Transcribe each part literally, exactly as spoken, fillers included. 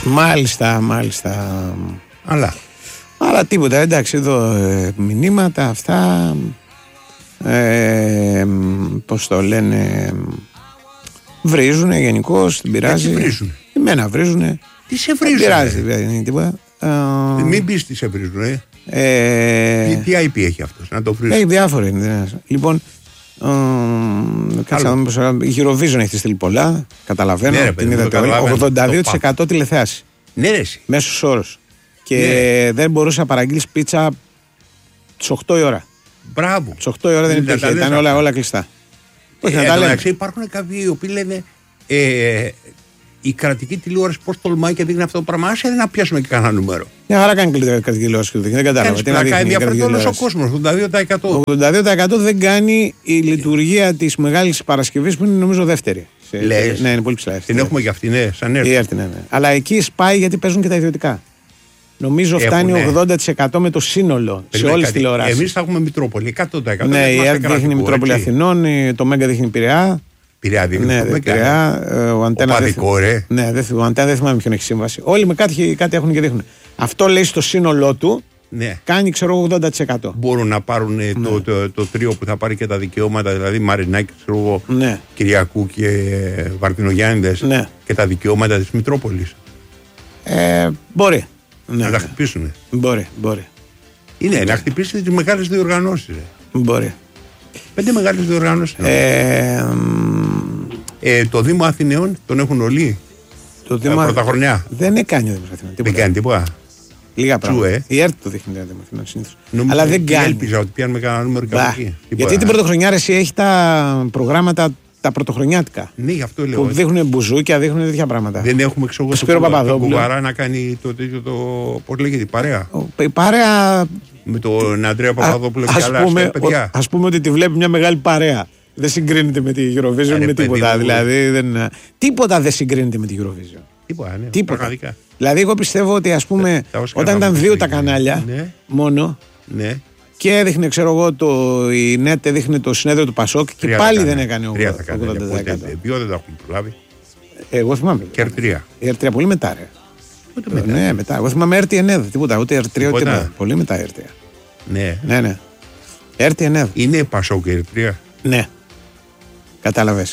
Μάλιστα, μάλιστα. Αλλά. Αλλά τίποτα, εντάξει, εδώ ε, μηνύματα αυτά. Ε, πώς το λένε, βρίζουνε γενικώς, την πειράζει. Τι βρίζουνε? Εμένα βρίζουνε. Τι σε βρίζουνε? Δεν πειράζει, δεν είναι τίποτα. Ε, Μην πεις τι σε βρίζουνε. Ε, τι, τι άι πι έχει αυτός, να το βρίζουν? Έχει διάφορα είναι. Λοιπόν, ε, κάτσε να δούμε πώς. Η Eurovision έχει στείλει πολλά. Καταλαβαίνω. Ναι, ρε, την παιδί, είδατε όλοι. ογδόντα δύο τοις εκατό τηλεθέαση. Ναι, ρε, εσύ. Μέσος όρος. Και Ναι. δεν μπορούσε να παραγγείλεις πίτσα τις οκτώ η ώρα. Μπράβο. Τις οκτώ η ώρα δεν Δεν υπήρχε. τα Ήταν λες όλα, αυτά. όλα κλειστά. Όχι, να Ε, τα λέμε. εντάξει, υπάρχουν κάποιοι οι οποίοι λένε ε, η κρατική τηλεόραση πώς τολμάει και δείχνει αυτό το πράγμα. Άσε να πιάσουμε και κανένα νούμερο. Μια χαρά κάνει κρατική τηλεόραση. Δεν κατάλαβα. Κάνεις Τι να πλάκα, δείχνει η κρατική ενδιαφέρεται όλος ο τηλεόραση. κόσμος, ογδόντα δύο τοις εκατό. ογδόντα δύο τοις εκατό δεν κάνει η λειτουργία της Μεγάλης Παρασκευής που είναι νομίζω δεύτερη. Σε- Λες. Ναι, είναι πολύ ψηλά. Την έχουμε και αυτή, ναι, σαν Η έρθει. έρτη, ναι, ναι. Αλλά εκεί σπάει γιατί παίζουν και τα ιδιωτικά. Νομίζω Έχουνε. φτάνει ογδόντα τοις εκατό με το σύνολο σε όλες τις τηλεοράσεις. Εμείς θα έχουμε Μητρόπολη, εκατό τοις εκατό. Ναι, δεν η είμαστε ΕΡΤ δείχνει κρατικό, Μητρόπολη έτσι. Αθηνών, η- το Μέγκα δείχνει Πειραιά. Πειραιά δείχνει Ναι, το δε- Μέγκα. Πειραιά. ε, Ο Αντένα δεν Παδικό, θυμ- ρε. Ναι, δεν θυμ- ο Αντένα δεν θυμάμαι ποιον έχει σύμβαση. Όλοι με κάτι, κάτι έχουν και δείχνουν. Αυτό λέει στο σύνολό του Ναι. κάνει ξέρω ογδόντα τοις εκατό. Μπορούν να πάρουν ε, το, το, το τρίο που θα πάρει και τα δικαιώματα, δηλαδή Μαρινάκη, ξέρω εγώ, Ναι. Κυριακού και ε, Βαρδινογιάννηδες Ναι. και τα δικαιώματα της Μητρόπολης. Ε, μπορεί. Ναι, Να τα ναι. χτυπήσουν. Μπορεί, μπορεί. Είναι, να χτυπήσει τις μεγάλες διοργανώσεις. ρε. Μπορεί. Πέντε μεγάλες διοργανώσεις. Ε, μ, Ε, το Δήμο Αθηναίων τον έχουν όλοι. το Ε, Δήμα πρωταχρονιά. δεν είναι κάνει ο Δήμος Αθηνών. Δεν τίποτα. κάνει τίποτα. Λίγα Τσου, πράγματα. ε. Η ΕΡΤ το δείχνει το Δήμο Αθηνών συνήθως. Νομίζω Αλλά δεν και κάνει. Έλπιζα ότι πιάνουμε κανένα νούμερο και από Μπα. εκεί. Τίποτα. Γιατί την πρωτοχρονιά ρε, εσύ έχει τα προγράμματα τα πρωτοχρονιάτικα. Ναι, γι' αυτό λέω. Που δείχνουν μπουζούκια, δείχνουν τέτοια πράγματα. Δεν έχουμε ξέρω εγώ Το Σπύρο το, το Παπαδόπουλο. κουβαρά να κάνει το τέτοιο το. Πώς λέγεται, η παρέα. Ο- Η παρέα. Με τον Αντρέα Παπαδόπουλο και ας άλλα πούμε, αστεία παιδιά. ο- ας πούμε ότι τη βλέπει μια μεγάλη παρέα. Δεν συγκρίνεται με τη Eurovision Ρε, με παιδί τίποτα. μου. Δηλαδή, δεν, τίποτα δεν συγκρίνεται με τη Eurovision. Τίποτα, ναι, Τίποτα. πραγματικά. Δηλαδή, εγώ πιστεύω ότι ας πούμε, Τα όσα όταν ήταν κάναμε δύο στο τα ίδιο. κανάλια Ναι. μόνο Ναι. και έδειχνε, ξέρω εγώ, το, η ΝΕΤ έδειχνε το συνέδριο του Πασόκ και Τρία πάλι τα δεν κάνει. έκανε Τρία τα κάνει. ογδόντα τοις εκατό. Οπότε, Δύο δεν τα έχουν προλάβει. Εγώ θυμάμαι. Και τρία. Η Ερ τρία πολύ μετά, ρε. Ούτε μετά. Ναι, μετά. Εγώ θυμάμαι Ερ τι ενέδ, τίποτα. Ούτε Ερ τρία, ούτε Τίποτα. τίποτα. Πολύ μετά Ερ τρία. Ναι. Ναι, ναι. Ερ τι ενέδ. Είναι Πασόκ και τρία. Ναι. Κατάλαβες.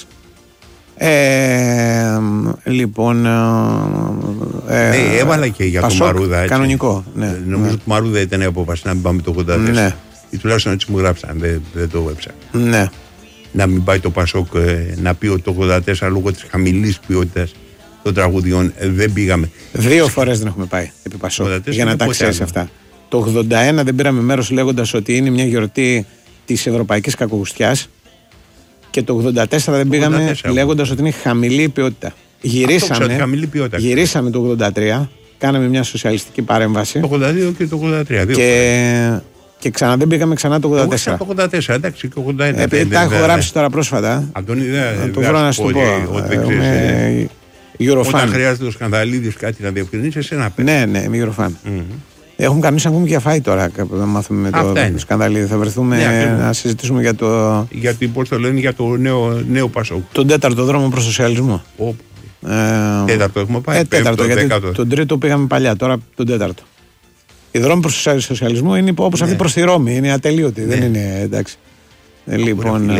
Ε, λοιπόν. Ε, Ναι, έβαλα και για Πασόκ, τον Μαρούδα. Έτσι. Κανονικό. Ναι, Ε, Νομίζω ότι Μαρούδα ήταν η απόφαση να μην πάμε το ογδόντα τέσσερα. Ναι. Ή τουλάχιστον έτσι μου γράψαν, δεν, δεν το έψα. ναι. Να μην πάει το Πασόκ ε, να πει ότι το ογδόντα τέσσερα λόγω της χαμηλής ποιότητας των τραγουδιών ε, δεν πήγαμε. Δύο φορές δεν έχουμε πάει επί Πασόκ. ογδόντα τέσσερα Για να είναι τα πότε ξέρεις άλλο. αυτά. Το ογδόντα ένα δεν πήραμε μέρος λέγοντας ότι είναι μια γιορτή της ευρωπαϊκής κακογουστιάς. Και το ογδόντα τέσσερα δεν πήγαμε ογδόντα τέσσερα. λέγοντας ότι είναι χαμηλή ποιότητα. ξέρω, Γυρίσαμε, χαμηλή ποιότητα. γυρίσαμε το ογδόντα τρία, κάναμε μια σοσιαλιστική παρέμβαση Το ογδόντα δύο και το ογδόντα τρία. Δύο. και, και ξανά δεν πήγαμε ξανά το ογδόντα Εγώ τέσσερα. το ογδόντα τέσσερα, εντάξει, και ογδόντα ένα. Επειδή δεν- τα δεν- έχω δεν- γράψει τώρα πρόσφατα, Αντώνη, δεν να το δεν βρω θα να σου σου το πω. ότι- ότι δεν Ε, ξέρεις, ε, με Όταν Eurofan. χρειάζεται ο Σκανδαλίδης κάτι να διευκρινίσει, εσένα πες. Ναι, ναι, με Eurofan. Μμμ. Έχουμε κανονίσει να βγούμε για φάι τώρα. Να μάθουμε με Αυτά το, είναι. το σκανδαλίδι. Θα βρεθούμε Ναι, ακριβώς. να συζητήσουμε για το, Γιατί πώς το λένε για το νέο, νέο Πασόκ. τον τέταρτο δρόμο προς σοσιαλισμό. Ω, Ε, Τέταρτο έχουμε πάει. Ε, τέταρτο, πέμπτο, γιατί δέκατο. τον τρίτο πήγαμε παλιά, τώρα τον τέταρτο. Η δρόμη προς το σοσιαλισμό είναι όπως αυτή Ναι. προς τη Ρώμη, είναι ατελείωτη, δεν Ναι. είναι εντάξει. Ε, λοιπόν, φίλε. ε,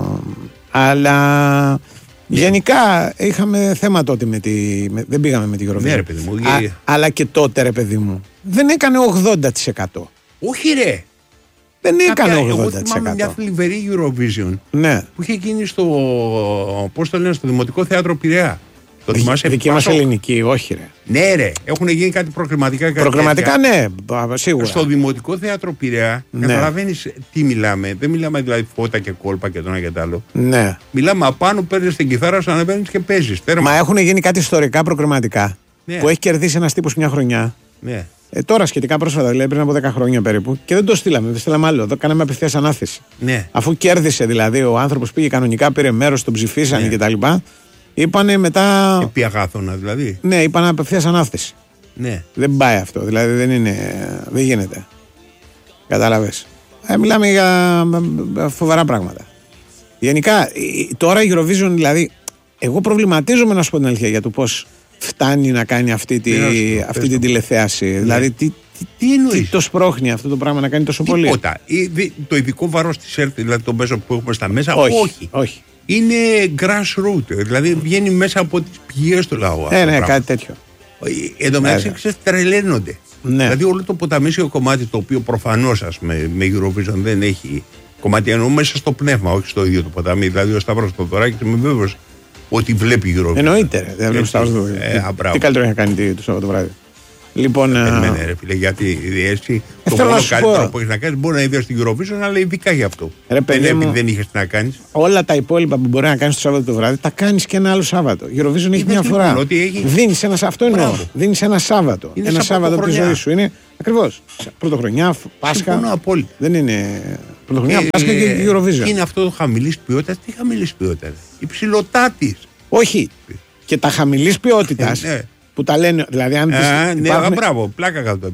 αλλά γενικά είχαμε θέμα τότε με τη. Με, δεν πήγαμε με τη Eurovision. Ναι, ρε παιδί μου, Α, γε- αλλά και τότε, ρε παιδί μου, δεν έκανε ογδόντα τοις εκατό. Όχι ρε. Δεν έκανε Κάποια- Εγώ ογδόντα τοις θυμάμαι μια εκατό. θλιβερή Eurovision Ναι. που είχε γίνει στο, πώς το λένε, στο Δημοτικό Θέατρο Πειραιά. Το Δι- θυμάσαι? Δική μας Πασόκ. ελληνική, όχι ρε. Ναι ρε, έχουν γίνει κάτι προκριματικά. κάτι Προγραμματικά τέτοια. ναι, μπα, σίγουρα. Στο Δημοτικό Θέατρο Πειραιά, Ναι. καταλαβαίνεις τι μιλάμε. Δεν μιλάμε δηλαδή φώτα και κόλπα και το ένα και το άλλο. Ναι. Μιλάμε απάνω, παίρνεις την κιθάρα σου, ανεβαίνεις και παίζεις. Τέρμα. Μα έχουν γίνει κάτι ιστορικά προκριματικά Ναι. που έχει κερδίσει ένας τύπος μια χρονιά. Ναι. Ε, τώρα σχετικά πρόσφατα, δηλαδή πριν από δέκα χρόνια περίπου, και δεν το στείλαμε, δεν στείλαμε άλλο. Εδώ κάναμε απευθείας ανάθεση. Ναι. Αφού κέρδισε δηλαδή, ο άνθρωπος πήγε κανονικά, πήρε μέρος, τον ψηφίσανε Ναι. κτλ. Είπανε μετά. Επί αγάθωνα δηλαδή. Ναι, είπαν απευθείας ανάθεση. Ναι. Δεν πάει αυτό, δηλαδή δεν είναι. Δεν γίνεται. Κατάλαβες. Ε, μιλάμε για ε, φοβερά πράγματα. Γενικά, η- τώρα η Eurovision, δηλαδή, εγώ προβληματίζομαι να σου πω την αλήθεια για το πώς φτάνει να κάνει αυτή, τη, Πέρασε, αυτή την τηλεθέαση. Ναι. Δηλαδή, τι, τι, τι, εννοείς? τι το σπρώχνει αυτό το πράγμα να κάνει τόσο πολύ. Τίποτα. Το ειδικό βάρος της ΕΡΤ, δηλαδή το μέσο που έχουμε στα μέσα, όχι. όχι. όχι. Είναι grassroots, δηλαδή βγαίνει μέσα από τις πηγές του λαού. Ε, ναι, κάτι τέτοιο. Εν τω μεταξύ, ξέρεις, τρελαίνονται. Ναι. Δηλαδή, όλο το ποταμίσιο κομμάτι, το οποίο προφανώς με, με Eurovision δεν έχει κομμάτι, εννοώ μέσα στο πνεύμα, όχι στο ίδιο το ποτάμι. Δηλαδή, ο Σταύρος Θοδωράκης είμαι βέβαιος ότι βλέπει Eurovision. Εννοείται. Δεν βλέπει Σταύρος Θοδωράκης. Ε, τι καλύτερο έχει κάνει το Σάββατο βράδυ. Λοιπόν, Περιμένε, ρε φίλε, γιατί έτσι ε, το μόνο καλύτερο που έχει να κάνει μπορεί να είδε στην Eurovision, αλλά ειδικά γι' αυτό. Ρε, δεν είναι επειδή μου, δεν είχε τι να κάνει. Όλα τα υπόλοιπα που μπορεί να κάνει το Σάββατο το βράδυ, τα κάνει και ένα άλλο Σάββατο. Η Eurovision έχει μια φορά. Λοιπόν, έχει... Δίνει ένα, αυτό εννοώ. Δίνει ένα Σάββατο. Είναι ένα Σάββατο από τη ζωή σου. Είναι ακριβώ. Πρωτοχρονιά, Πάσχα. Δεν είναι. Πρωτοχρονιά, ε, Πάσχα και Eurovision. Είναι αυτό το χαμηλή ποιότητα. Τι χαμηλή ποιότητα. Υψηλωτά τη. Όχι. Και τα χαμηλή ποιότητα. Που τα λένε, δηλαδή αν πεις, Α, ναι, υπάρχουν... μπράβο, πλάκα κάτω.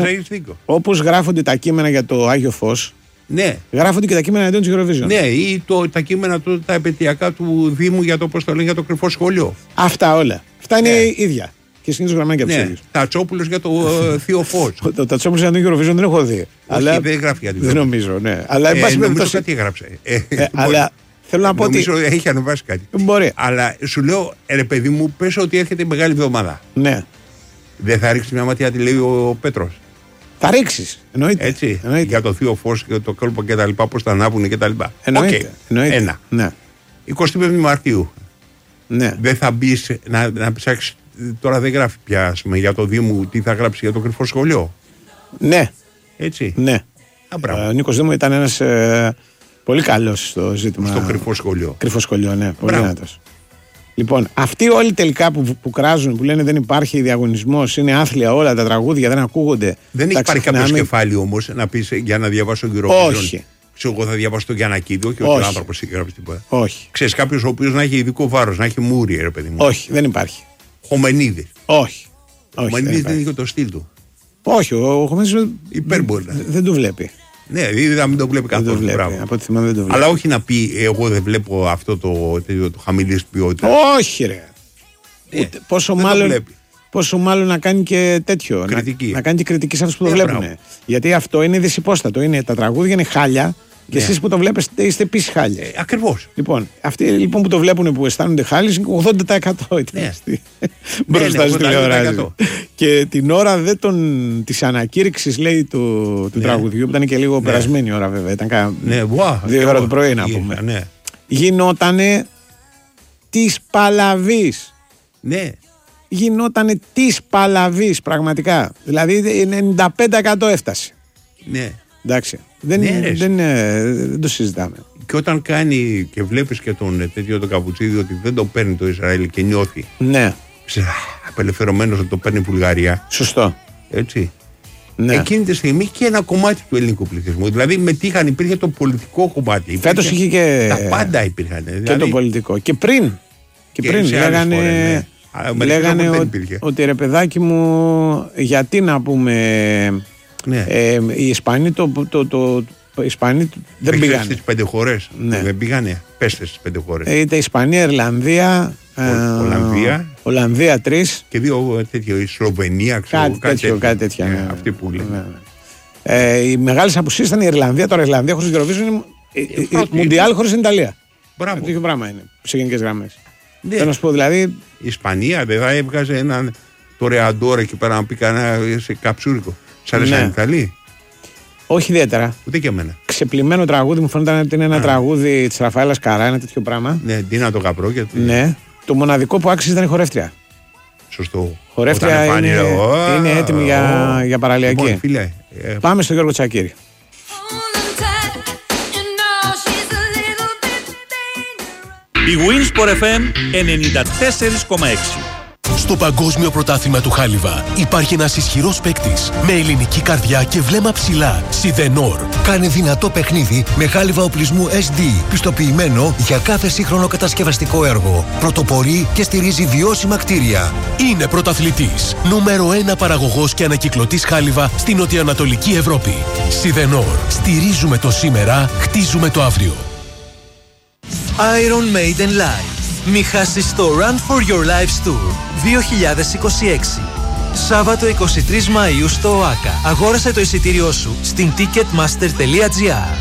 Όπως γράφονται τα κείμενα για το Άγιο Φως, ναι. γράφονται και τα κείμενα για το Eurovision. Ναι, ή το, τα κείμενα του, τα επαιτειακά του Δήμου για το πώς το λένε για το κρυφό σχολείο. Αυτά όλα. Αυτά είναι ναι. ίδια. Και συνήθως γραμμένα και από τους ίδιους. Τατσόπουλος για το uh, Θείο Φως. Το Τατσόπουλος για το Eurovision δεν έχω δει. Όχι, αλλά... δεν γράφει για την Δεν νομίζω, ναι. Αλλά εν πάση περιπτώσει. Κάτι έγραψε. Αλλά θέλω να πω ότι. Νομίζω έχει ανεβάσει κάτι. Μπορεί. Αλλά σου λέω, ρε παιδί μου, πες ότι έρχεται η μεγάλη εβδομάδα. Ναι. Δεν θα ρίξει μια ματιά, τι λέει ο Πέτρος. Θα ρίξει. Εννοείται. Έτσι. Εννοείται. Για το Θείο Φως και το κόλπο και τα λοιπά, πώς τα ανάβουν και τα λοιπά. Εννοείται. Okay. Εννοείται. Ένα. Ναι. εικοστή πέμπτη Μαρτίου. Ναι. Δεν θα μπει να, να ψάξει. Τώρα δεν γράφει πια πούμε, για το Δήμο τι θα γράψει για το κρυφό σχολείο. Ναι. Έτσι. Ναι. Ο Νίκος Δήμου ήταν ένας ε, πολύ καλός στο ζήτημα. Στο κρυφό σχολείο. Κρυφό σχολείο, ναι. Πολύ δυνατός. Λοιπόν, αυτοί όλοι τελικά που, που κράζουν, που λένε δεν υπάρχει διαγωνισμός, είναι άθλια όλα τα τραγούδια, δεν ακούγονται. Δεν έχει πάρει κάποιο κεφάλι όμως να πει για να διαβάσω Eurovision. Όχι. Ξέρω εγώ θα διαβάσω το Γιαννακίδη, όχι ότι ο άνθρωπος έχει γράψει τίποτα. Όχι. Ξέρεις κάποιος ο οποίος να έχει ειδικό βάρος, να έχει μούρι, ρε παιδί μου. Όχι, δεν υπάρχει. Χομενίδης. Όχι. Ο Χομενίδης δεν είχε το στυλ του. Όχι, ο Χομενίδης υπέρμπορνα. Δεν το βλέπει. Ναι, δεν το βλέπει καθόλου. Δεν από ό,τι θυμάμαι δεν το βλέπει. Αλλά όχι να πει εγώ δεν βλέπω αυτό το, το, το χαμηλής ποιότητα. Όχι ρε. Ναι, Ούτε, πόσο, μάλλον, πόσο μάλλον να κάνει και τέτοιο. Να, να κάνει και κριτική σε αυτούς που το ναι, βλέπουν. Μπράβο. Γιατί αυτό είναι δυσυπόστατο. Είναι, τα τραγούδια είναι χάλια και ναι. εσείς που το βλέπετε είστε επίσης χάλια. Ε, ακριβώς. Λοιπόν, αυτοί λοιπόν που το βλέπουν που αισθάνονται χάλια είναι ογδόντα τοις εκατό ναι. μπροστά ναι, στη τηλεόραση. Και την ώρα δε τον, της ανακήρυξης λέει του, του ναι. τραγουδιού που ήταν και λίγο ναι. περασμένη ώρα βέβαια. Ήταν κάνα ναι, wow, δύο ώρα το πρωί να πούμε. Ναι. Γινότανε της παλαβής. Ναι. Γινότανε της παλαβής πραγματικά. Δηλαδή ενενήντα πέντε τοις εκατό έφτασε. Ναι. Εντάξει. Δεν, ναι, δεν, δεν, δεν το συζητάμε. Και όταν κάνει και βλέπεις και τον τέτοιο τον Καβουτσίδη ότι δεν το παίρνει το Ισραήλ και νιώθει. Ναι. Απελευθερωμένος ότι το παίρνει η Βουλγαρία. Σωστό. Έτσι. Ναι. Εκείνη τη στιγμή και ένα κομμάτι του ελληνικού πληθυσμού. Δηλαδή μετήχαν, υπήρχε το πολιτικό κομμάτι. Φέτος είχε και. Τα πάντα υπήρχαν. Και δηλαδή... το πολιτικό. Και πριν. Και, και πριν λέγανε. Φορές, ναι. Λέγανε ότι, ότι ρε παιδάκι μου, γιατί να πούμε. Ναι. Ε, οι Ισπανοί το, το, το, το, Ισπανοί δεν Έχεις πήγανε. Στις πέντε χώρες. Ναι. Δεν πήγανε. Πέστε στις πέντε χώρες. Ε, ήταν Ισπανία, Ιρλανδία. Ο, ε, Ολλανδία. Ολλανδία τρεις. Και δύο τέτοιο. Η Σλοβενία, ξέρω κάτι, κάτι τέτοιο. Κάτι τέτοια, ε, ναι. Αυτή που λένε. Ναι, ναι. Ε, οι μεγάλες απουσίες ήταν η Ιρλανδία. Τώρα η Ιρλανδία χωρίς Eurovision είναι. Η Μουντιάλ χωρίς την Ιταλία. Μπράβο. Αυτό πράγμα είναι. Σε γενικές γραμμές. Ναι. Θέλω να σου πω δηλαδή. Η Ισπανία δεν θα έβγαζε έναν το Ρεαντόρ εκεί πέρα να πει κανένα σε καψούρικο. Σ' άρεσαν οι Ιταλοί. Όχι ιδιαίτερα. Ούτε και εμένα. Ξεπλημμένο τραγούδι μου φαίνονταν ότι είναι ένα Α. τραγούδι της Ραφαέλας Καρά, ένα τέτοιο πράγμα. Ναι, Ντίνα το Καπρό. Γιατί... Ναι. Το μοναδικό που άξιζε ήταν η χορεύτρια. Σωστό. Χορεύτρια είναι, είναι, είναι έτοιμη για, για παραλιακή. Λοιπόν, φίλε, ε... Πάμε στον Γιώργο Τσακίρη. Η Winsport εφ εμ ενενήντα τέσσερα κόμμα έξι. Στο Παγκόσμιο Πρωτάθλημα του Χάλιβα υπάρχει ένας ισχυρός παίκτης με ελληνική καρδιά και βλέμμα ψηλά. Σιδενόρ. Κάνει δυνατό παιχνίδι με χάλιβα οπλισμού ες ντι, πιστοποιημένο για κάθε σύγχρονο κατασκευαστικό έργο. Πρωτοπορεί και στηρίζει βιώσιμα κτίρια. Είναι πρωταθλητής. Νούμερο ένα παραγωγός και ανακυκλωτής χάλιβα στην νοτιοανατολική Ευρώπη. Σιδενόρ. Στηρίζουμε το σήμερα, χτίζουμε το αύριο. Iron Maiden Live. Μη χάσεις το Run for Your Lives Tour δύο χιλιάδες είκοσι έξι. Σάββατο εικοστή τρίτη Μαΐου στο ΟΑΚΑ. Αγόρασε το εισιτήριό σου στην ticketmaster τελεία gr.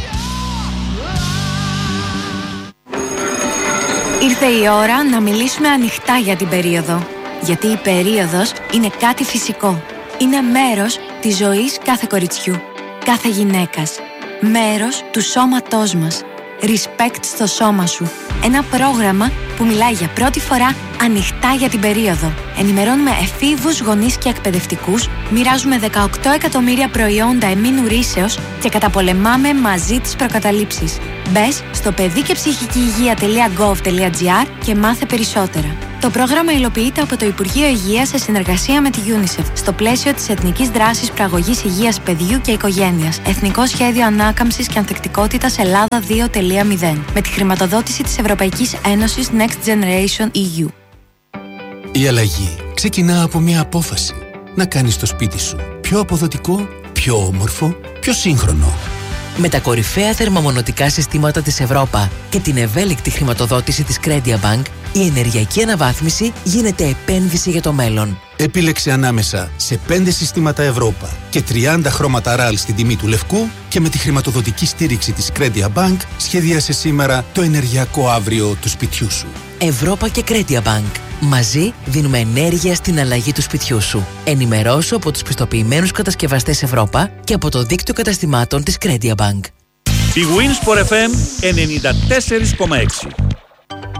Ήρθε η ώρα να μιλήσουμε ανοιχτά για την περίοδο. Γιατί η περίοδος είναι κάτι φυσικό. Είναι μέρος της ζωής κάθε κοριτσιού, κάθε γυναίκας. Μέρος του σώματός μας. Respect στο σώμα σου. Ένα πρόγραμμα που μιλάει για πρώτη φορά ανοιχτά για την περίοδο. Ενημερώνουμε εφήβους, γονείς και εκπαιδευτικούς, μοιράζουμε δεκαοκτώ εκατομμύρια προϊόντα εμμήνου ρύσεως και καταπολεμάμε μαζί τις προκαταλήψεις. Μπες στο παιδί και ψυχική υγεία τελεία gov τελεία gr και μάθε περισσότερα. Το πρόγραμμα υλοποιείται από το Υπουργείο Υγείας σε συνεργασία με τη UNICEF στο πλαίσιο της Εθνικής Δράσης Προαγωγής Υγείας Παιδιού και Οικογένειας. Εθνικό Σχέδιο Ανάκαμψης και Ανθεκτικότητας Ελλάδα δύο τελεία μηδέν. Με τη χρηματοδότηση της Ευρωπαϊκής Ένωσης Next Generation ι γιου. Η αλλαγή ξεκινά από μια απόφαση. Να κάνεις το σπίτι σου πιο αποδοτικό, πιο όμορφο, πιο σύγχρονο. Με τα κορυφαία θερμομονωτικά συστήματα της Ευρώπα και την ευέλικτη χρηματοδότηση της CrediaBank, η ενεργειακή αναβάθμιση γίνεται επένδυση για το μέλλον. Επίλεξε ανάμεσα σε πέντε συστήματα Ευρώπα και τριάντα χρώματα ραλ στην τιμή του λευκού και με τη χρηματοδοτική στήριξη της CrediaBank σχεδίασε σήμερα το ενεργειακό αύριο του σπιτιού σου. Ευρώπα και CrediaBank. Μαζί δίνουμε ενέργεια στην αλλαγή του σπιτιού σου. Ενημερώσου από τους πιστοποιημένους κατασκευαστές Ευρώπα και από το δίκτυο καταστημάτων της CrediaBank. Η Winsport εφ εμ ενενήντα τέσσερα κόμμα έξι.